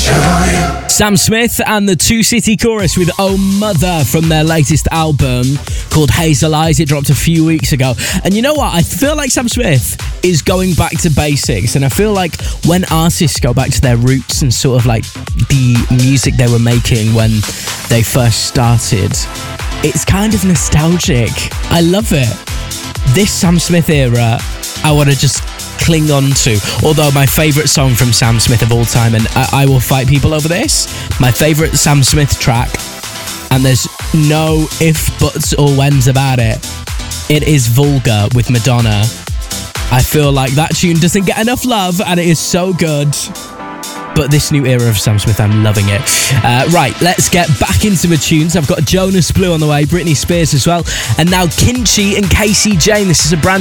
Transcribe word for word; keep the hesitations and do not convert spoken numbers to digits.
Sam Smith and the Two City Chorus with Oh Mother from their latest album called Hazel Eyes. It dropped a few weeks ago. And you know what? I feel like Sam Smith is going back to basics. And I feel like when artists go back to their roots and sort of like the music they were making when they first started, it's kind of nostalgic. I love it. This Sam Smith era, I want to just cling on to. Although my favourite song from Sam Smith of all time, and I, I will fight people over this, my favourite Sam Smith track, and there's no if, buts or whens about it, it is Vulgar with Madonna. I feel like that tune doesn't get enough love and it is so good. But this new era of Sam Smith, I'm loving it. Uh, right, let's get back into the tunes. I've got Jonas Blue on the way, Britney Spears as well, and now Kinchy and Casey Jane. This is a brand